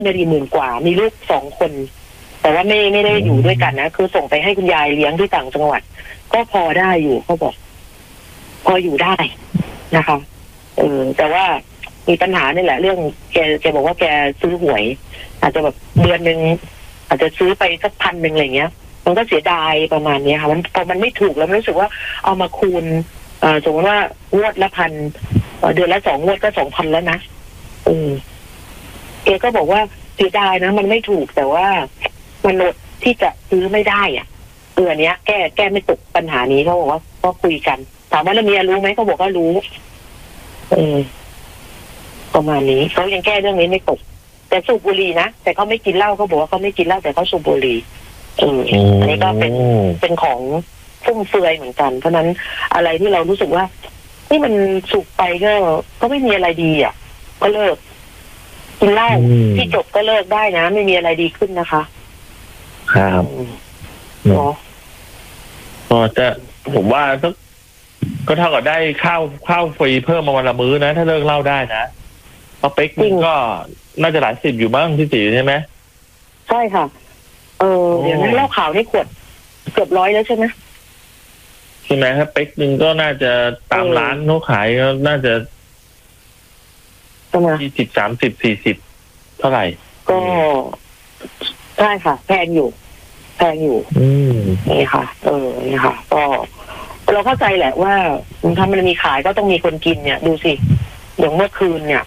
10,000 กว่ามีลูก2 คนแต่ว่าไม่ได้อยู่ด้วยกันนะคือส่งไปให้คุณยายเลี้ยงที่ต่างจังหวัดก็พอได้อยู่เขาบอกพออยู่ได้นะคะแต่ว่ามีปัญหานี่แหละเรื่องแกบอกว่าแกซื้อหวยอาจจะแบบเดือนนึงอาจจะซื้อไปสัก1,000อะไรเงี้ยมันก็เสียดายประมาณนี้ค่ะพอมันไม่ถูกแล้วมันรู้สึกว่าเอามาคูณสมมติว่างวดละ1,000เดือนละ2 งวดก็ 2,000แล้วนะแกก็บอกว่าเสียดายนะมันไม่ถูกแต่ว่ามันอดที่จะซื้อไม่ได้อ่ะอันเนี้ยแก้ไม่ตกปัญหานี้เขาบอกว่าก็คุยกันถามว่าแล้วเมียรู้ไหมเขาบอกว่ารู้ประมาณนี้เขายังแก้เรื่องนี้ไม่ตกแต่สูบบุหรี่นะแต่เขาไม่กินเหล้าเขาบอกว่าเขาไม่กินเหล้าแต่เขาสูบบุหรี่อันนี้ก็เป็นของฟุ่มเฟือยเหมือนกันเพราะนั้นอะไรที่เรารู้สึกว่านี่มันสูบไปก็ไม่มีอะไรดีอ่ะก็เลิกกินเหล้าที่จบก็เลิกได้นะไม่มีอะไรดีขึ้นนะคะครับก็จะผมว่าก็เท่ากับได้ข้าวฟรีเพิ่มมาวันละมื้อนะถ้าเลิกเหล้าได้นะเพราะเป๊กมันก็น่าจะหลาย10อยู่บ้างที่ตีใช่ไหมใช่ค่ะเดี๋ยวนั้นเหล้าขาวนี่ขวดเกือบ100แล้วใช่ไหมใช่ไหมถ้าเป๊กนึงก็น่าจะตามร้านเขาขายก็น่าจะ20 30 40เท่าไหร่ก็ใช่ค่ะแพงอยู่นี่ค่ะนี่ค่ะก็เราเข้าใจแหละว่าถ้ามันมีขายก็ต้องมีคนกินเนี่ยดูสิอย่างเมื่อคืนเนี่ย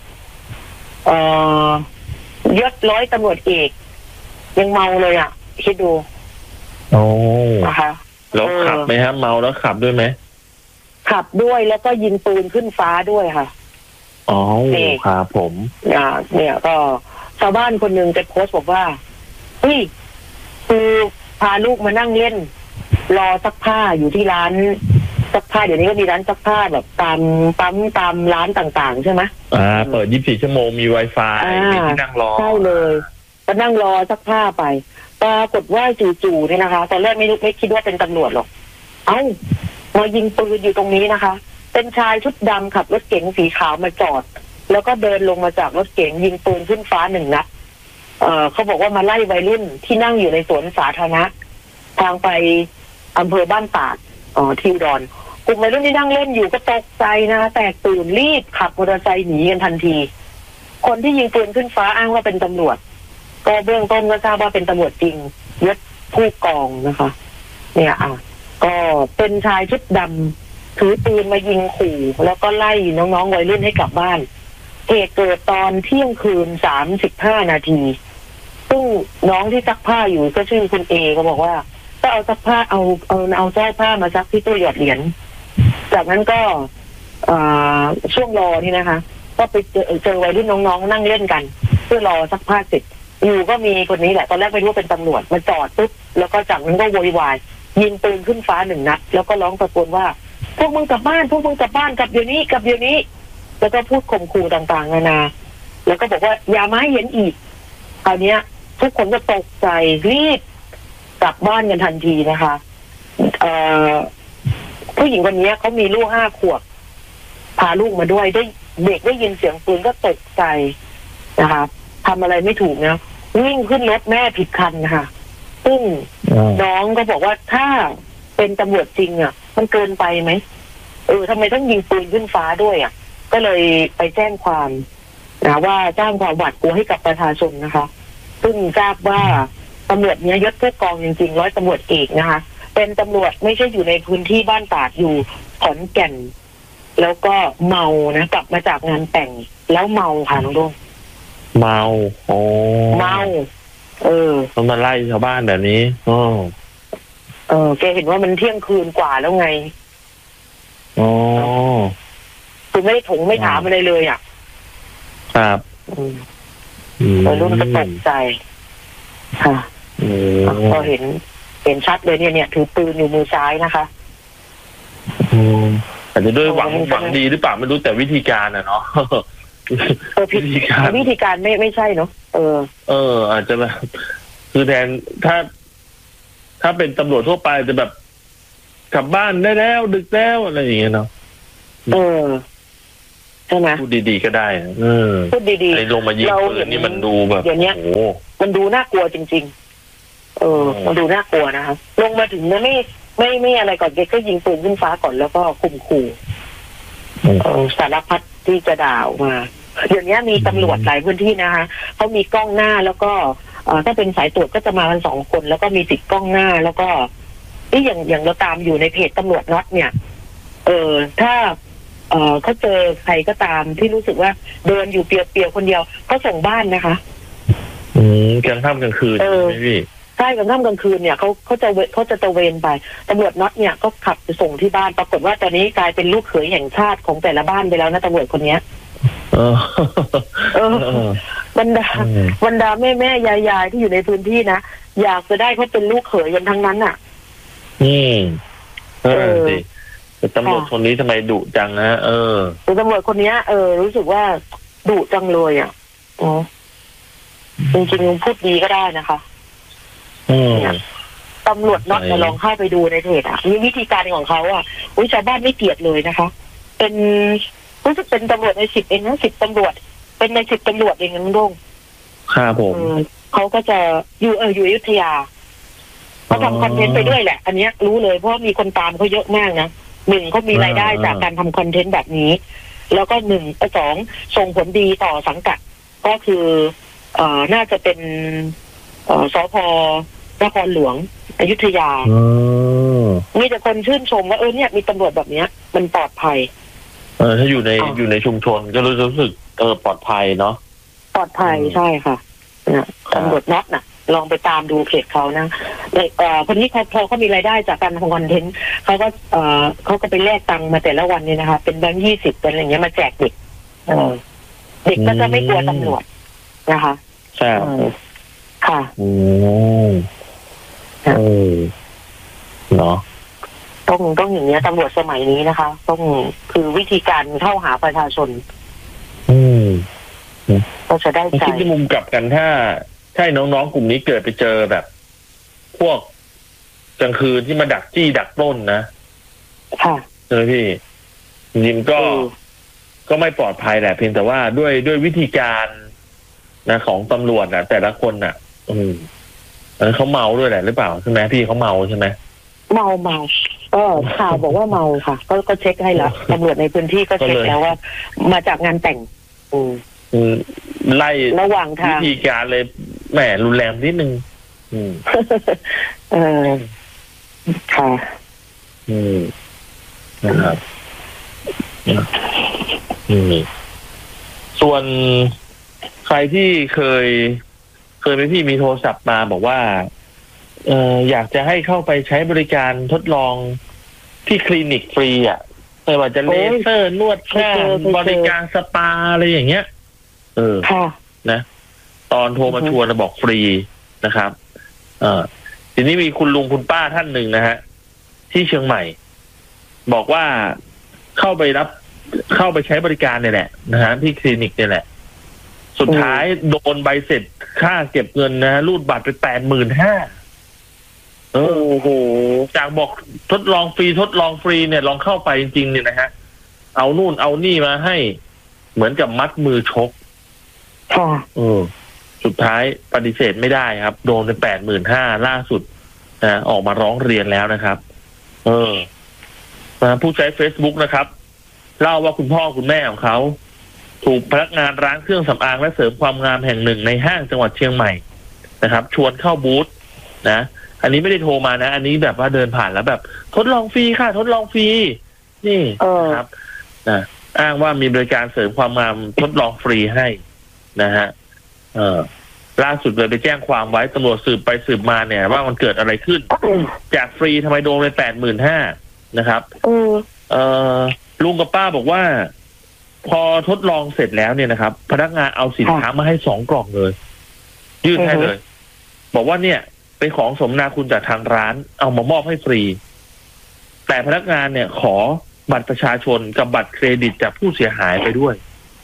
ยศร้อยตำรวจเอกยังเมาเลยอ่ะคิดดูนะคะแล้วขับไหมฮะเมาแล้วขับด้วยไหมขับด้วยแล้วก็ยิงปืนขึ้นฟ้าด้วยค่ะครับผมเนี่ยก็ชาวบ้านคนหนึ่งจะโพสต์บอกว่าเฮ้ยคือพาลูกมานั่งเล่นรอซักผ้าอยู่ที่ร้านซักผ้าเดี๋ยวนี้ก็มีร้านซักผ้าแบบตามปั๊มตามร้านต่างๆใช่ไหมเปิด24 ชั่วโมงมี Wi-Fi มีที่นั่งรอใช่เลยก็นั่งรอซักผ้าไปปรากฏว่าจู่ๆเนี่ยนะคะตอนแรกไม่คิดว่าเป็นตำรวจหรอกมายิงปืนอยู่ตรงนี้นะคะเป็นชายชุดดำขับรถเก๋งสีขาวมาจอดแล้วก็เดินลงมาจากรถเก๋งยิงปืนขึ้นฟ้า1 นัดเขาบอกว่ามาไล่วัยรุ่นที่นั่งอยู่ในสวนสาธารณะทางไปอำเภอบ้านตาดที่อุดรกลุ่มวัยรุ่นที่นั่งเล่นอยู่ก็ตกใจนะคะแตกตื่นรีบขับมอเตอร์ไซค์หนีกันทันทีคนที่ยิงปืนขึ้นฟ้าอ้างว่าเป็นตำรวจก็เบื้องต้นก็ทราบว่าเป็นตำรวจจริงยศผู้กองนะคะเนี่ยก็เป็นชายชุดดำถือปืนมายิงขู่แล้วก็ไล่น้องๆวัยรุ่นให้กลับบ้านเหตุเกิดตอนเที่ยงคืน35 นาทีซึ่งน้องที่ซักผ้าอยู่ก็ชื่อคุณเอก็บอกว่าก็เอาซักผ้าเอาแจ้ผ้ามาซักที่ตู้หยอดเหรียญจากนั้นก็ช่วงรอนี่นะคะก็ไปเจอวัยรุ่นน้องๆนั่งเล่นกันเพื่อรอซักผ้าเสร็จอยู่ก็มีคนนี้แหละตอนแรกไม่รู้ว่าเป็นตำรวจมาจอดปุ๊บแล้วก็จากนั้นก็โวยวายยิงปืนขึ้นฟ้า1 นัดแล้วก็ร้องตะโกนว่าพวกมึงกลับบ้านกลับเดี๋ยวนี้แล้วก็พูดข่มขู่ต่างๆนานาแล้วก็บอกว่าอย่ามาให้เห็นอีกคราวนี้ทุกคนก็ตกใจรีบกลับบ้านกันทันทีนะคะผู้หญิงคนนี้เขามีลูก5 ขวบพาลูกมาด้วยเด็กได้ยินเสียงปืนก็ตกใจนะคะทำอะไรไม่ถูกนะวิ่งขึ้นรถแม่ผิดคันนะคะซึ่งน้องก็บอกว่าถ้าเป็นตำรวจจริงมันเกินไปไหมทำไมต้องยิงปืนขึ้นฟ้าด้วยก็เลยไปแจ้งความนะว่าจ้างความหวาดกลัวให้กับประชาชนนะคะซึ่งทราบว่าตำรวจนี้ยศผู้กองจริงๆร้อยตำรวจเอกนะคะเป็นตำรวจไม่ใช่อยู่ในพื้นที่บ้านตาดอยู่ขอนแก่นแล้วก็เมานะกลับมาจากงานแต่งแล้วเมาค่ะน้องดวงเมาต้องมาไล่ชาวบ้านแบบนี้แกเห็นว่ามันเที่ยงคืนกว่าแล้วไงคือไม่ไม่ถามอะไรเลยครับวัยรุ่นก็ตกใจค่ะก็เห็นชัดเลยเนี่ยถือปืนอยู่มือซ้ายนะคะอาจจะด้วยหวังดีหรือเปล่าไม่รู้แต่วิธีการเนาะวิธีการไม่ใช่เนาะอาจจะแบบคือแทนถ้าเป็นตำรวจทั่วไปจะแบบกลับบ้านได้แล้วดึกแล้วอะไรอย่างเงี้ยเนาะใช่ไหมพูดดีๆก็ได้พูดดีๆไอ้ลงมายิงปืนนี่มันดูแบบเดี๋ยวนี้มันดูน่ากลัวจริงๆมันดูน่ากลัวนะคะลงมาถึงเนี่ยไม่อะไรก่อนเด็กก็ยิงปืนขึ้นฟ้าก่อนแล้วก็ข่มขู่สารพัดที่จะด่าออกมาเดี๋ยวนี้มีตำรวจหลายพื้นที่นะคะเขามีกล้องหน้าแล้วก็ถ้าเป็นสายตรวจก็จะมากัน2 คนแล้วก็มีติดกล้องหน้าแล้วก็นี่อย่างเราตามอยู่ในเพจตำรวจน็อตเนี่ยถ้าเขาเจอใครก็ตามที่รู้สึกว่าเดินอยู่เปลี่ยวๆคนเดียวเขาส่งบ้านนะคะกลางค่ำกลางคืนใช่ไหมพี่ใช่กลางค่ำกลางคืนเนี่ยเขาจะตระเวนไปตำรวจน็อตเนี่ยก็ขับไปส่งที่บ้านปรากฏว่าตอนนี้กลายเป็นลูกเขยแห่งชาติของแต่ละบ้านไปแล้วนะตำรวจคนเนี้ยบรรดาแม่ยายที่อยู่ในพื้นที่นะอยากจะได้เขาเป็นลูกเขยกันทั้งนั้นอ่ะสิตำรวจคนนี้ทำไมดุจังนะตำรวจคนนี้รู้สึกว่าดุจังเลยอ่ะจริงๆพูดดีก็ได้นะคะตำรวจน็อตลองเข้าไปดูในเพจอ่ะมีวิธีการของเขาอ่ะชาวบ้านไม่เกลียดเลยนะคะเป็นรู้สึกเป็นตำรวจใน10เองนะ10ตำรวจเป็นใน10ตำรวจเองนะลุงครับผมเขาก็จะอยู่อยุธยาเขาทำคอนเทนต์ไปด้วยแหละอันนี้รู้เลยเพราะมีคนตามเขาเยอะมากนะ1เขามีรายได้จากการทำคอนเทนต์แบบนี้แล้วก็2ส่งผลดีต่อสังกัดก็คือน่าจะเป็นสภ.นครหลวงอยุธยามีแต่คนชื่นชมว่าเนี่ยมีตำรวจแบบนี้มันปลอดภัยถ้าอยู่ในชุมชนก็รู้สึกปลอดภัยเนาะปลอดภัยใช่ค่ะตำรวจน็อตน่ะลองไปตามดูเพจเขานะคนนี้พอเขามีรายได้จากการทำคอนเทนต์เขาก็ไปแลกตังค์มาแต่ละวันเนี่ยนะคะเป็นแบงค์20เป็นอะไรอย่างเงี้ยมาแจกเด็กเด็กก็จะไม่กลัวตำรวจนะคะใช่ค่ะเนาะต้องอย่างเงี้ยตำรวจสมัยนี้นะคะต้องคือวิธีการเข้าหาประชาชนก็จะได้ใจคิดในมุมกลับกันถ้าใช่น้องๆกลุ่มนี้เกิดไปเจอแบบพวกกลางคืนที่มาดักจี้ดักปล้นนะค่ะใช่ไหมพี่ยิมก็ไม่ปลอดภัยแหละเพียงแต่ว่าด้วยวิธีการนะของตำรวจแต่ละคนเขาเมาด้วยแหละหรือเปล่าใช่ไหมพี่เขาเมาใช่ไหมเมาก็ข่าวบอกว่าเมาค่ะก็เช็คให้แล้วตำรวจในพื้นที่ก็เช็คแล้วว่ามาจากงานแต่งไล่ระหว่างทางวิธีการเลยแหมรุนแรงนิดนึงค่ะนะครับส่วนใครที่เคยไหมพี่มีโทรศัพท์มาบอกว่าอยากจะให้เข้าไปใช้บริการทดลองที่คลินิกฟรีไม่ว่าจะเลเซอร์นวดแก้บริการสปาอะไรอย่างเงี้ยนะตอนโทรมาชวนบอกฟรีนะครับทีนี้มีคุณลุงคุณป้าท่านหนึ่งนะฮะที่เชียงใหม่บอกว่าเข้าไปใช้บริการเนี่ยแหละนะฮะที่คลินิกเนี่ยแหละสุดท้ายโดนใบเสร็จค่าเก็บเงินนะรูดบัตรไป 85,000 โอ้โหจากบอกทดลองฟรีเนี่ยลองเข้าไปจริงๆเนี่ยนะฮะเอานู่นเอานี่มาให้เหมือนกับมัดมือชกสุดท้ายปฏิเสธไม่ได้ครับโดนไป 85,000 ล่าสุดออกมาร้องเรียนแล้วนะครับผู้ใช้ Facebook นะครับเล่าว่าคุณพ่อคุณแม่ของเขาถูกพนักงานร้านเครื่องสำอางและเสริมความงามแห่งหนึ่งในห้างจังหวัดเชียงใหม่นะครับชวนเข้าบูธนะอันนี้ไม่ได้โทรมานะอันนี้แบบว่าเดินผ่านแล้วแบบทดลองฟรีค่ะทดลองฟรีนี่นะครับอ้างว่ามีบริการเสริมความงามทดลองฟรีให้นะฮะล่าสุดเลยไปแจ้งความไว้ตำรวจสืบไปสืบมาเนี่ยว่ามันเกิดอะไรขึ้นจากฟรีทำไมโดนไป 85,000 นะครับลุงกับป้าบอกว่าพอทดลองเสร็จแล้วเนี่ยนะครับพนักงานเอาสินค้ามาให้2 กล่องเลยยื่นให้เลยบอกว่าเนี่ยเป็นของสมนาคุณจากทางร้านเอามามอบให้ฟรีแต่พนักงานเนี่ยขอบัตรประชาชนกับบัตรเครดิตจากผู้เสียหายไปด้วย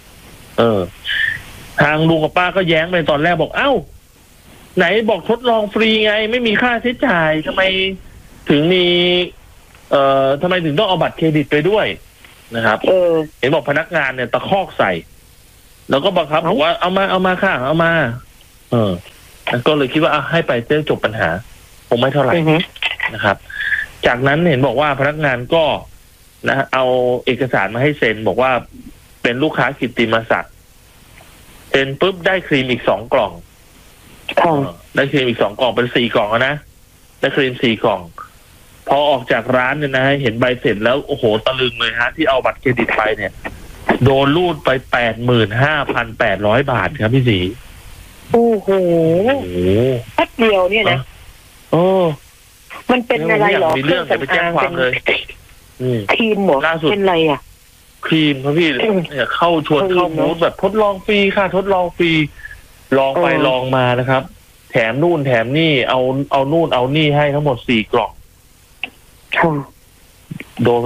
ทางลุงกับป้าก็แย้งไปตอนแรกบอกเอ้าไหนบอกทดลองฟรีไงไม่มีค่าใช้จ่ายทำไมถึงมีทำไมถึงต้องเอาบัตรเครดิตไปด้วยนะครับเห็นบอกพนักงานเนี่ยตะคอกใส่ แล้วก็บังคับบอกว่าเอามาค่ะเอามาก็เลยคิดว่าให้ไปจะจบปัญหาคงไม่เท่าไหร่นะครับจากนั้นเห็นบอกว่าพนักงานก็เอาเอกสารมาให้เซ็นบอกว่าเป็นลูกค้ากิตติมศักดิ์เซ็นปุ๊บได้ครีมอีก2 กล่องได้ครีมอีก2 กล่องเป็น4 กล่องนะได้ครีม4 กล่องพอออกจากร้านเนี่ยนะเห็นใบเสร็จแล้วโอ้โหตะลึงเลยฮะที่เอาบัตรเครดิตไปเนี่ยโดนรูดไป 85,800 บาทครับพี่ศรีโอ้โหแป๊บเดียวเนี่ยนะมันเป็นอะไรหรอมีเรื่องจะไปแจ้งความเลยครีมหมดเป็นอะไรอ่ะครีมครับพี่เนี่ยเข้าชวนเข้าบูธแบบทดลองฟรีค่ะทดลองฟรีลองไปลองมานะครับแถมนู่นแถมนี่เอานู่นเอานี่ให้ทั้งหมด4 กล่องโดนไป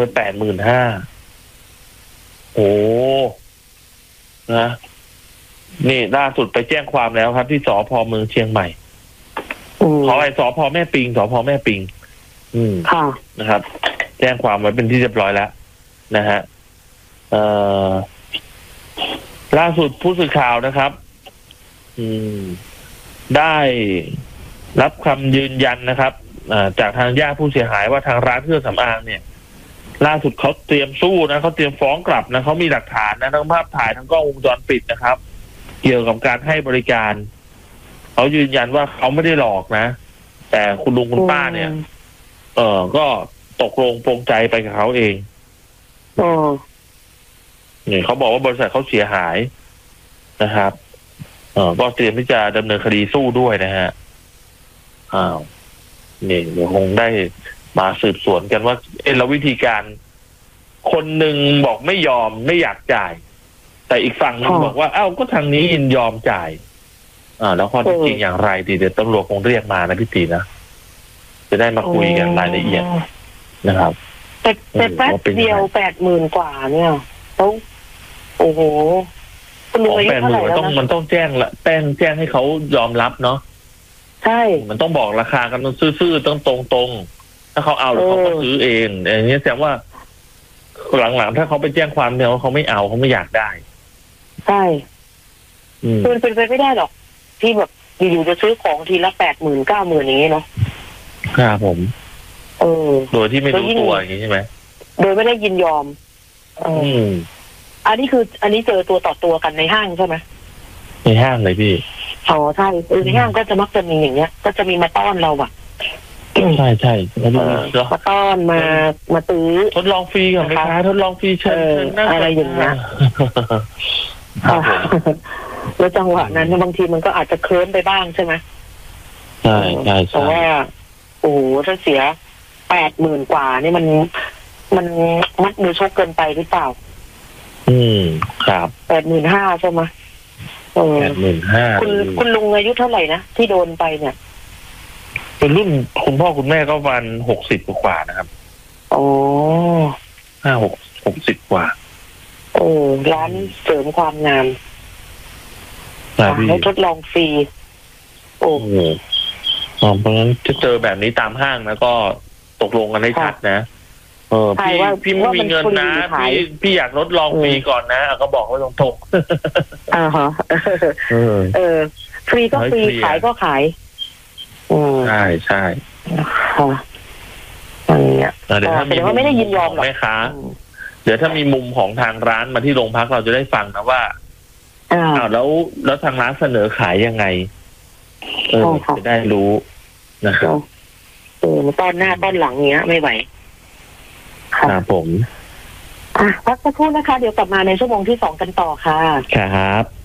85,000โอ้นะนี่ล่าสุดไปแจ้งความแล้วครับที่สภ.เมืองเชียงใหม่ขอไปสภ.แม่ปิงนะครับแจ้งความไว้เป็นที่เรียบร้อยแล้วนะฮะล่าสุดผู้สื่อข่าวนะครับได้รับคำยืนยันนะครับจากทางญาติผู้เสียหายว่าทางร้านเครื่องสำอางเนี่ยล่าสุดเขาเตรียมสู้นะเขาเตรียมฟ้องกลับนะเขามีหลักฐานนะทั้งภาพถ่ายทั้งกล้องวงจรปิดนะครับเกี่ยวกับการให้บริการเขายืนยันว่าเขาไม่ได้หลอกนะแต่คุณลุงคุณป้าเนี่ยก็ตกลงปรงใจไปกับเขาเองเนี่ยเขาบอกว่าบริษัทเขาเสียหายนะครับก็เตรียมที่จะดำเนินคดีสู้ด้วยนะฮะนี่เดี๋ยวคงได้มาสืบสวนกันว่าแล้ววิธีการคนหนึ่งบอกไม่ยอมไม่อยากจ่ายแต่อีกฝั่งนึงบอกว่าก็ทางนี้ยินยอมจ่ายแล้วข้อเท็จจริงอย่างไรดีเดี๋ยวตำรวจคงเรียกมานะพี่ตีนะจะได้มาคุยกันรายละเอียดนะครับแต่แป๊บเดียว80,000 กว่าเนี่ยต้องโอ้โหคุณลุงอายุเท่าไหร่แล้วนะมันต้องแจ้งให้เขายอมรับเนาะใช่มันต้องบอกราคากันต้องซื่อๆต้องตรงถ้าเขาเอาแล้วเขาก็ซื้อเองอย่างนี้แสดงว่าหลังๆถ้าเขาไปแจ้งความเนี่ยเขาไม่เอาเขาไม่อยากได้ใช่มันเป็นไปไม่ได้หรอกที่แบบอยู่ๆจะซื้อของทีละ80,000 90,000อย่างนี้เนาะครับผมโดยที่ไม่รู้ตัวอย่างนี้ใช่ไหมโดยไม่ได้ยินยอมอันนี้เจอตัวต่อตัวกันในห้างใช่ไหมในห้างเลยพี่ใช่ในห้างก็จะมักจะมีอย่างเงี้ยก็จะมีมาต้อนเราอ่ะใช่มาต้อนมาตื้อทดลองฟรีกับไหมคะทดลองฟรีเชิญอะไรอย่างเงี้ยแล้วจังหวะนั้นบางทีมันก็อาจจะเคลิ้มไปบ้างใช่ไหมใช่เพราะว่าโอ้โหถ้าเสีย80,000 กว่านี่มันมัดมือชกเกินไปหรือเปล่าครับ 85,000ใช่ไหม 85,000 คุณลุงอายุเท่าไหร่นะที่โดนไปเนี่ยเป็นรุ่นคุณพ่อคุณแม่ก็ประมาณ60 กว่านะครับ60 กว่าร้านเสริมความงามให้ทดลองฟรีเพราะงั้นจะเจอแบบนี้ตามห้างนะก็ตกลงกันให้ชัดนะพี่ไม่มีเงินนะพี่อยากทดลองฟรีก่อนนะก็บอกว่าตรงฟรีก็ฟรีขายก็ขายใช่เดี๋ยวถ้ามีว่าไม่ได้ยินยอมหรอกแม่ค้าเดี๋ยวถ้ามีมุมของทางร้านมาที่โรงพักเราจะได้ฟังนะว่าแล้วทางร้านเสนอขายยังไงจะได้รู้นะครับตอนหน้าตอนหลังเนี้ยไม่ไหวครับผมพักสักครู่นะคะเดี๋ยวกลับมาในชั่วโมงที่2กันต่อค่ะครับ